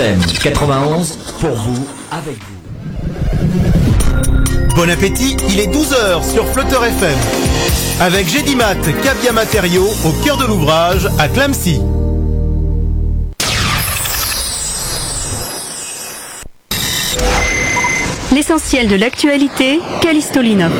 91 pour vous, avec vous. Bon appétit, il est 12h sur Flotteur FM. Avec Gédimat, Cabia Matériaux, au cœur de l'ouvrage, à Clamecy. L'essentiel de l'actualité, Callisto Linov.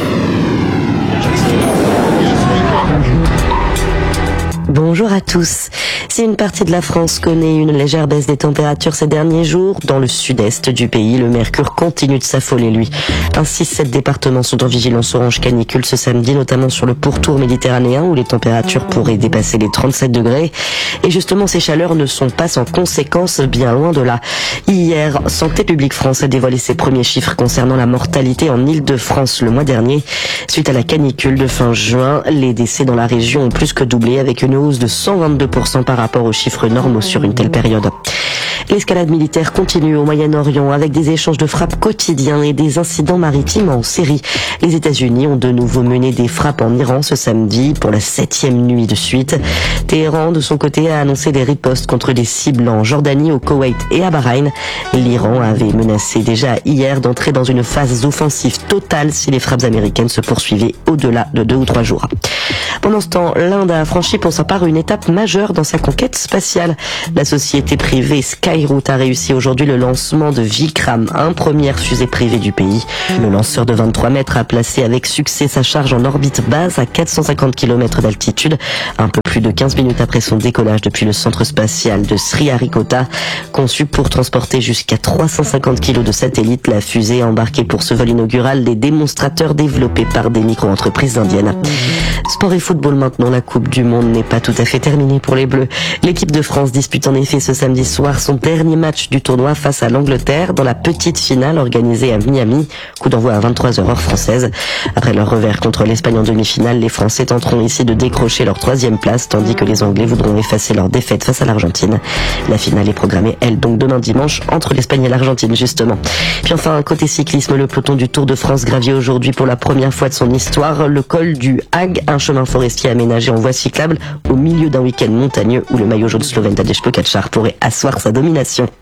Bonjour à tous. Si une partie de la France connaît une légère baisse des températures ces derniers jours, dans le sud-est du pays, le mercure continue de s'affoler, lui. Ainsi, 7 départements sont en vigilance orange canicule ce samedi, notamment sur le pourtour méditerranéen où les températures pourraient dépasser les 37 degrés. Et justement, ces chaleurs ne sont pas sans conséquences, bien loin de là. Hier, Santé publique France a dévoilé ses premiers chiffres concernant la mortalité en Île-de-France le mois dernier. Suite à la canicule de fin juin, les décès dans la région ont plus que doublé, avec une hausse de 122% par rapport aux chiffres normaux sur une telle période. L'escalade militaire continue au Moyen-Orient avec des échanges de frappes quotidiens et des incidents maritimes en série. Les États-Unis ont de nouveau mené des frappes en Iran ce samedi pour la 7e nuit de suite. Téhéran, de son côté, a annoncé des ripostes contre des cibles en Jordanie, au Koweït et à Bahreïn. L'Iran avait menacé déjà hier d'entrer dans une phase offensive totale si les frappes américaines se poursuivaient au-delà de 2 ou 3 jours. Pendant ce temps, l'Inde a franchi pour sa part une étape majeure dans sa conquête spatiale. La société privée Skyroot a réussi aujourd'hui le lancement de Vikram, première fusée privée du pays. Le lanceur de 23 mètres a placé avec succès sa charge en orbite basse à 450 km d'altitude, un peu plus de 15 minutes après son décollage depuis le centre spatial de Sriharikota. Conçu pour transporter jusqu'à 350 kg de satellites, la fusée a embarqué pour ce vol inaugural des démonstrateurs développés par des micro-entreprises indiennes. Sport et football maintenant, la Coupe du Monde n'est pas tout à fait terminée pour les Bleus. L'équipe de France dispute en effet ce samedi soir son dernier match du tournoi face à l'Angleterre dans la petite finale organisée à Miami. Coup d'envoi à 23h heure française. Après leur revers contre l'Espagne en demi-finale, les Français tenteront ici de décrocher leur 3e place, tandis que les Anglais voudront effacer leur défaite face à l'Argentine. La finale est programmée, elle, donc demain dimanche, entre l'Espagne et l'Argentine, justement. Puis enfin, côté cyclisme, le peloton du Tour de France gravit aujourd'hui pour la première fois de son histoire le col du Hag, un chemin forestier aménagé en voie cyclable au milieu d'un week-end montagneux où le maillot jaune slovène Tadej Pogačar pourrait asseoir sa domination.